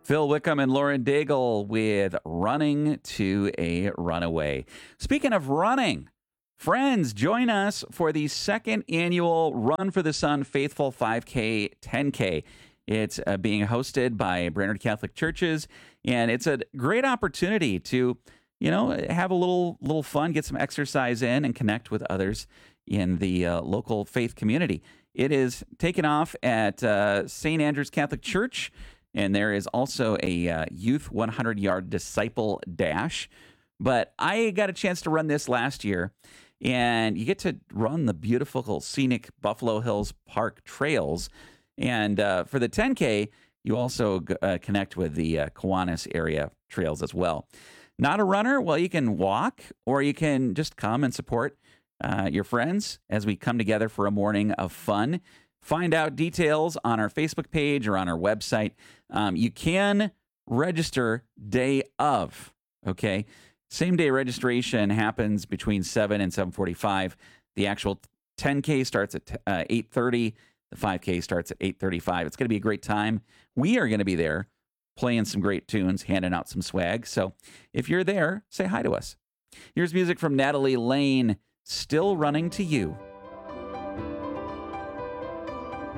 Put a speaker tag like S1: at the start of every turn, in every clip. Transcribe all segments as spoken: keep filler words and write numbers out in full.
S1: Phil Wickham and Lauren Daigle with Running to a Runaway. Speaking of running, friends, join us for the second annual Run for the Sun Faithful five K, ten K. It's uh, being hosted by Brainerd Catholic Churches, and it's a great opportunity to, you know, have a little little fun, get some exercise in, and connect with others in the uh, local faith community. It is taken off at uh, Saint Andrew's Catholic Church. And there is also a uh, youth hundred-yard disciple dash. But I got a chance to run this last year, and you get to run the beautiful, scenic Buffalo Hills Park trails. And uh, for the ten K, you also uh, connect with the uh, Kiwanis area trails as well. Not a runner? Well, you can walk, or you can just come and support uh, your friends as we come together for a morning of fun. Find out details on our Facebook page or on our website. Um, you can register day of, okay? Same day registration happens between seven and seven forty-five. The actual ten K starts at uh, eight thirty. The five K starts at eight thirty-five. It's going to be a great time. We are going to be there playing some great tunes, handing out some swag. So if you're there, say hi to us. Here's music from Natalie Lane, Still Running to You.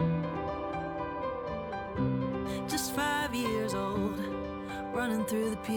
S2: Just five years old, running through the